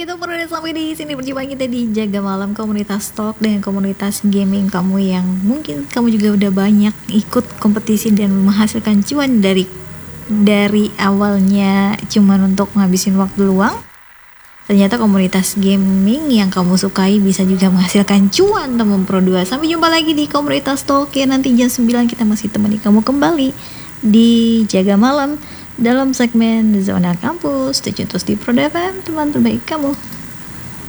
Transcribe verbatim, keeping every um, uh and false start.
gitu perlu sampai di sini perjumpaan kita di Jaga Malam, komunitas talk dan komunitas gaming kamu yang mungkin kamu juga udah banyak ikut kompetisi dan menghasilkan cuan dari dari awalnya cuman untuk ngabisin waktu luang. Ternyata komunitas gaming yang kamu sukai bisa juga menghasilkan cuan teman Pro dua. Sampai jumpa lagi di komunitas talk ya, nanti jam sembilan kita masih temani kamu kembali di Jaga Malam dalam segmen Zona Kampus. Stay tune terus di Pro F M, teman terbaik kamu.